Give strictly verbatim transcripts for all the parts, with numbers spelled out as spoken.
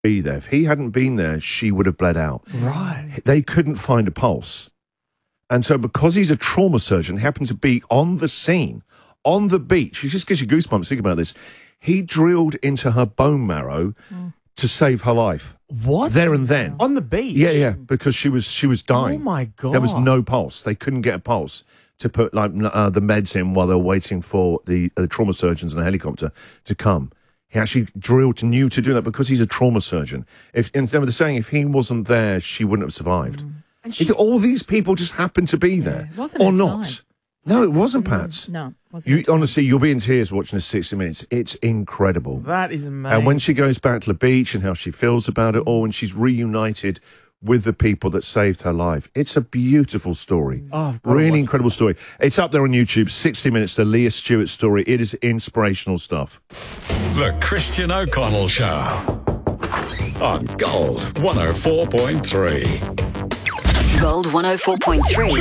be there. If he hadn't been there, she would have bled out. Right. They couldn't find a pulse. And so because he's a trauma surgeon, happened to be on the scene, on the beach. It just gives you goosebumps thinking about this. He drilled into her bone marrow mm. to save her life. What? There and then. On the beach? Yeah, yeah, because she was she was dying. Oh, my God. There was no pulse. They couldn't get a pulse to put like uh, the meds in while they were waiting for the uh, trauma surgeons and a helicopter to come. He actually drilled, knew to do that because he's a trauma surgeon. If, and they were saying if he wasn't there, she wouldn't have survived. Mm. If all these people just happened to be there, yeah, wasn't or it not. Time? No, it wasn't, Pats. No, it wasn't. You, honestly, you'll be in tears watching this sixty minutes. It's incredible. That is amazing. And when she goes back to the beach and how she feels about it all, and she's reunited with the people that saved her life. It's a beautiful story. Oh, really incredible story. It's up there on YouTube, sixty minutes, the Leah Stewart story. It is inspirational stuff. The Christian O'Connell Show on Gold one oh four point three. Gold one oh four point three.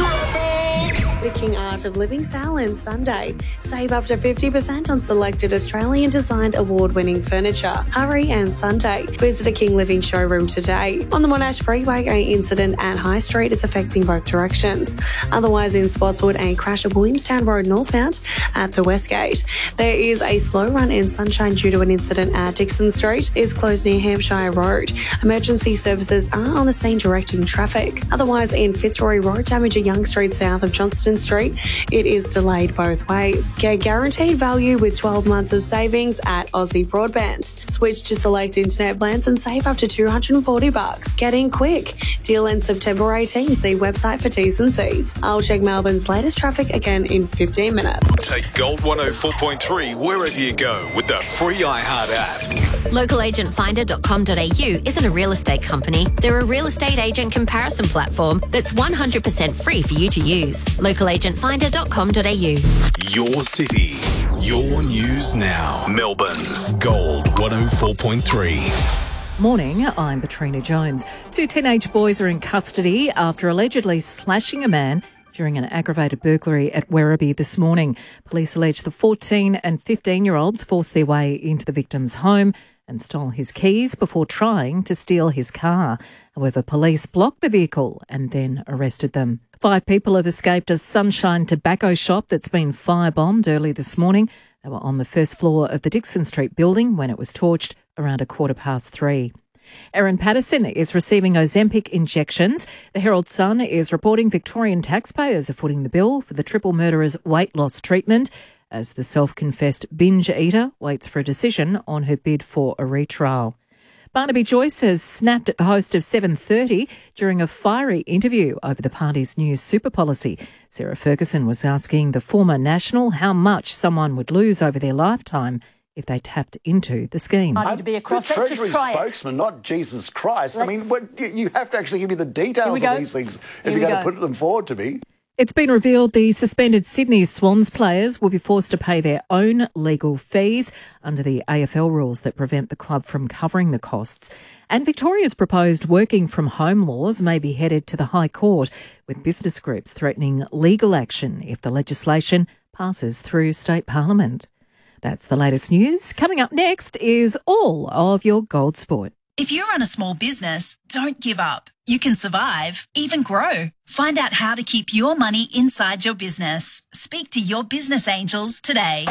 The King Art of Living sale ends Sunday. Save up to fifty percent on selected Australian-designed award-winning furniture. Hurry and Sunday. Visit a King Living showroom today. On the Monash Freeway, an incident at High Street is affecting both directions. Otherwise, in Spotswood and Crash at Williamstown Road northbound at the Westgate. There is a slow run in Sunshine due to an incident at Dixon Street. It's closed near Hampshire Road. Emergency services are on the scene directing traffic. Otherwise, in Fitzroy Road, damage at Young Street south of Johnston Street, it is delayed both ways. Get guaranteed value with twelve months of savings at Aussie Broadband. Switch to select internet plans and save up to two hundred forty bucks. Get in quick. Deal ends September eighteenth. See website for T's and C's. I'll check Melbourne's latest traffic again in fifteen minutes. Take Gold one oh four point three wherever you go with the free iHeart app. local agent finder dot com dot a u isn't a real estate company. They're a real estate agent comparison platform that's one hundred percent free for you to use. local agent finder dot com dot a u. Your city, your news now. Melbourne's Gold one oh four point three. Morning, I'm Katrina Jones. Two teenage boys are in custody after allegedly slashing a man during an aggravated burglary at Werribee this morning. Police allege the fourteen and fifteen-year-olds forced their way into the victim's home and stole his keys before trying to steal his car. However, police blocked the vehicle and then arrested them. Five people have escaped a Sunshine tobacco shop that's been firebombed early this morning. They were on the first floor of the Dixon Street building when it was torched around a quarter past three. Erin Patterson is receiving Ozempic injections. The Herald Sun is reporting Victorian taxpayers are footing the bill for the triple murderer's weight loss treatment as the self-confessed binge eater waits for a decision on her bid for a retrial. Barnaby Joyce has snapped at the host of seven thirty during a fiery interview over the party's new super policy. Sarah Ferguson was asking the former National how much someone would lose over their lifetime if they tapped into the scheme. I need to be across. The Let's Treasury just try spokesman, it. not Jesus Christ. Let's... I mean, what, you, you have to actually give me the details of go. these things if Here you're going go. to put them forward to me. It's been revealed the suspended Sydney Swans players will be forced to pay their own legal fees under the A F L rules that prevent the club from covering the costs. And Victoria's proposed working from home laws may be headed to the High Court, with business groups threatening legal action if the legislation passes through state parliament. That's the latest news. Coming up next is all of your gold sport. If you run a small business, don't give up. You can survive, even grow. Find out how to keep your money inside your business. Speak to your business angels today.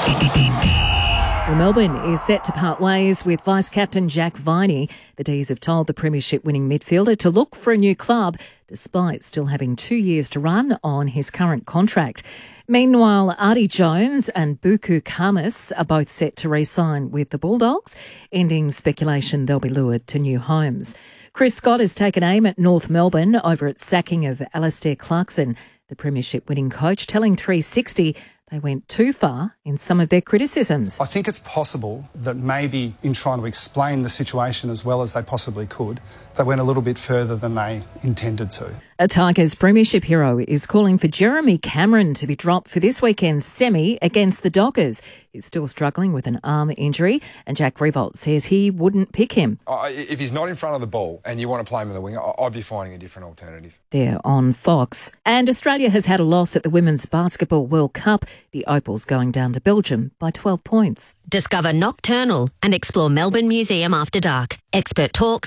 Well, Melbourne is set to part ways with Vice-Captain Jack Viney. The D's have told the Premiership-winning midfielder to look for a new club, despite still having two years to run on his current contract. Meanwhile, Artie Jones and Buku Khamis are both set to re-sign with the Bulldogs, ending speculation they'll be lured to new homes. Chris Scott has taken aim at North Melbourne over its sacking of Alastair Clarkson, the Premiership-winning coach, telling three sixty they went too far in some of their criticisms. I think it's possible that maybe in trying to explain the situation as well as they possibly could, they went a little bit further than they intended to. A Tigers Premiership hero is calling for Jeremy Cameron to be dropped for this weekend's semi against the Dockers. He's still struggling with an arm injury, and Jack Riewoldt says he wouldn't pick him. Uh, if he's not in front of the ball and you want to play him in the wing, I'd be finding a different alternative. There on Fox. And Australia has had a loss at the Women's Basketball World Cup. The Opals going down to Belgium by twelve points. Discover Nocturnal and explore Melbourne Museum after dark. Expert talks,